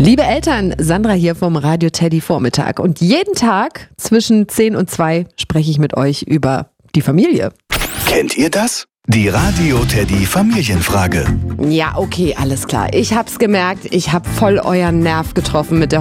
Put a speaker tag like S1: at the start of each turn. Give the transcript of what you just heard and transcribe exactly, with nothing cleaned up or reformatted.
S1: Liebe Eltern, Sandra hier vom Radio Teddy Vormittag. Und jeden Tag zwischen zehn und zwei spreche ich mit euch über die Familie.
S2: Kennt ihr das? Die Radio Teddy Familienfrage.
S1: Ja, okay, alles klar. Ich hab's gemerkt. Ich hab voll euren Nerv getroffen mit der